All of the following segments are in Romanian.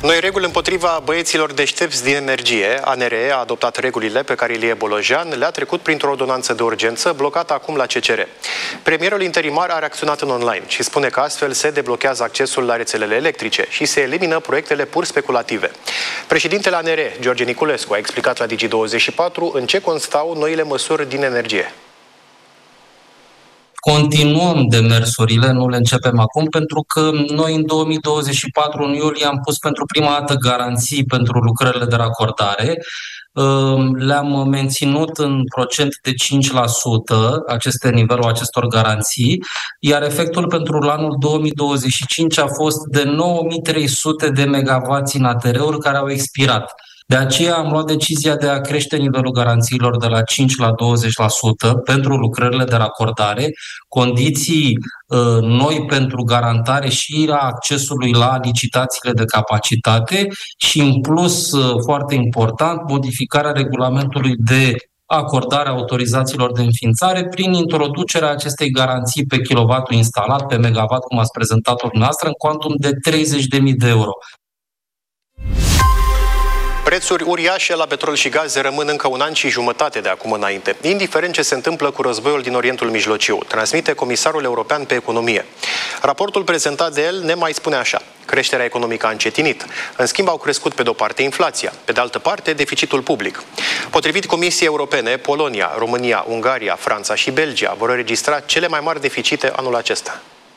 Noi reguli împotriva băieților deștepți din energie. ANRE a adoptat regulile pe care Ilie Bolojan le-a trecut printr-o ordonanță de urgență blocată acum la CCR. Premierul interimar a reacționat în online și spune că astfel se deblochează accesul la rețelele electrice și se elimină proiectele pur speculative. Președintele ANRE, George Niculescu, a explicat la Digi24 în ce constau noile măsuri din energie. Continuăm demersurile, nu le începem acum, pentru că noi în 2024, în iulie, am pus pentru prima dată garanții pentru lucrările de racordare. Le-am menținut în procent de 5% nivelul acestor garanții, iar efectul pentru anul 2025 a fost de 9300 de megawatts în ATR-uri care au expirat. De aceea am luat decizia de a crește nivelul garanțiilor de la 5 la 20% pentru lucrările de racordare, condiții noi pentru garantare și a accesului la licitațiile de capacitate și, în plus, foarte important, modificarea regulamentului de acordare a autorizațiilor de înființare prin introducerea acestei garanții pe kilowattul instalat, pe megawatt, cum ați prezentat-o dumneavoastră, în cuantum de 30.000 de euro. Prețuri uriașe la petrol și gaze rămân încă un an și jumătate de acum înainte, indiferent ce se întâmplă cu războiul din Orientul Mijlociu, transmite Comisarul European pe Economie. Raportul prezentat de el ne mai spune așa: creșterea economică a încetinit, în schimb au crescut pe de-o parte inflația, pe de altă parte deficitul public. Potrivit Comisiei Europene, Polonia, România, Ungaria, Franța și Belgia vor înregistra cele mai mari deficite anul acesta.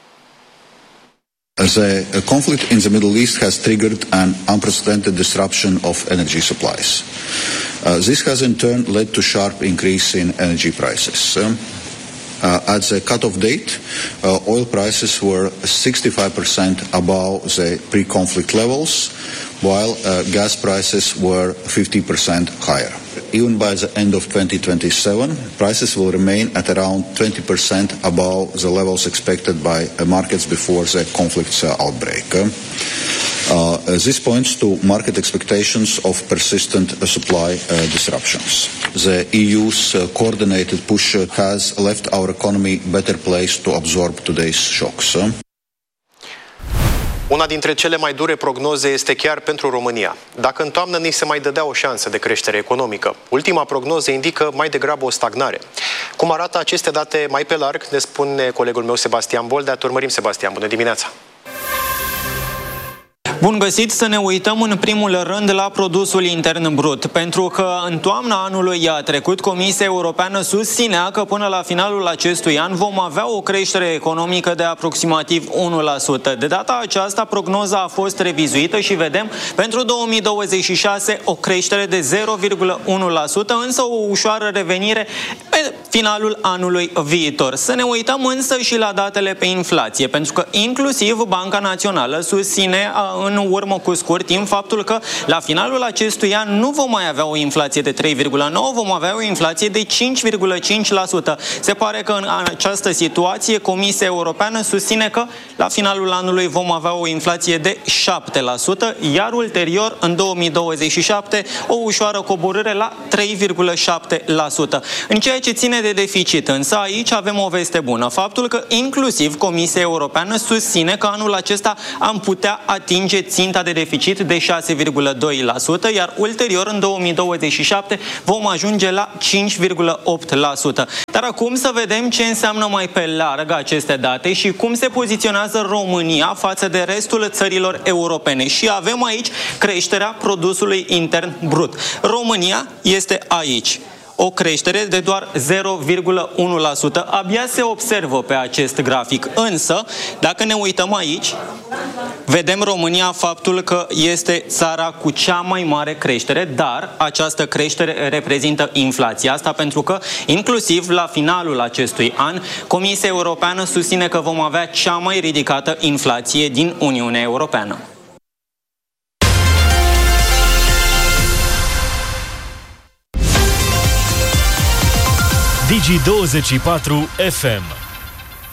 The conflict in the Middle East has triggered an unprecedented disruption of energy supplies. This has in turn led to sharp increase in energy prices. At the cut-off date, oil prices were 65% above the pre-conflict levels, while gas prices were 50% higher. Even by the end of 2027, prices will remain at around 20% above the levels expected by markets before the conflict's outbreak. This points to market expectations of persistent supply disruptions. The EU's coordinated push has left our economy better placed to absorb today's shocks. Una dintre cele mai dure prognoze este chiar pentru România. Dacă în toamnă ni se mai dădea o șansă de creștere economică, ultima prognoză indică mai degrabă o stagnare. Cum arată aceste date mai pe larg, ne spune colegul meu Sebastian Boldea. Te urmărim, Sebastian, bună dimineața! Bun găsit, să ne uităm în primul rând la produsul intern brut, pentru că în toamna anului trecut Comisia Europeană susținea că până la finalul acestui an vom avea o creștere economică de aproximativ 1%. De data aceasta, prognoza a fost revizuită și vedem pentru 2026 o creștere de 0,1%, însă o ușoară revenire pe finalul anului viitor. Să ne uităm însă și la datele pe inflație, pentru că inclusiv Banca Națională susține în urmă cu scurt timp faptul că la finalul acestui an nu vom mai avea o inflație de 3,9%, vom avea o inflație de 5,5%. Se pare că în această situație Comisia Europeană susține că la finalul anului vom avea o inflație de 7%, iar ulterior, în 2027, o ușoară coborâre la 3,7%. În ceea ce ține de deficit, însă aici avem o veste bună. Faptul că inclusiv Comisia Europeană susține că anul acesta am putea atinge ținta de deficit de 6,2%, iar ulterior, în 2027, vom ajunge la 5,8%. Dar acum să vedem ce înseamnă mai pe larg aceste date și cum se poziționează România față de restul țărilor europene. Și avem aici creșterea produsului intern brut. România este aici. O creștere de doar 0,1%. Abia se observă pe acest grafic. Însă, dacă ne uităm aici, vedem România faptul că este țara cu cea mai mare creștere, dar această creștere reprezintă inflația. Asta pentru că, inclusiv la finalul acestui an, Comisia Europeană susține că vom avea cea mai ridicată inflație din Uniunea Europeană. Digi24 FM.